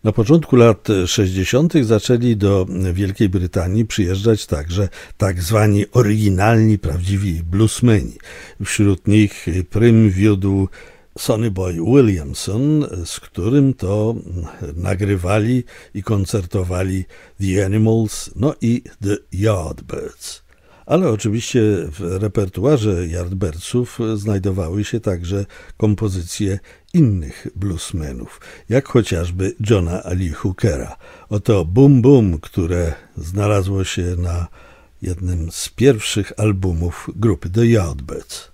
Na początku lat 60. zaczęli do Wielkiej Brytanii przyjeżdżać także tak zwani oryginalni, prawdziwi bluesmeni. Wśród nich prym wiódł Sonny Boy Williamson, z którym to nagrywali i koncertowali The Animals, no i The Yardbirds. Ale oczywiście w repertuarze Yardbirdsów znajdowały się także kompozycje innych bluesmenów, jak chociażby Johna Lee Hookera. Oto Boom Boom, które znalazło się na jednym z pierwszych albumów grupy The Yardbirds.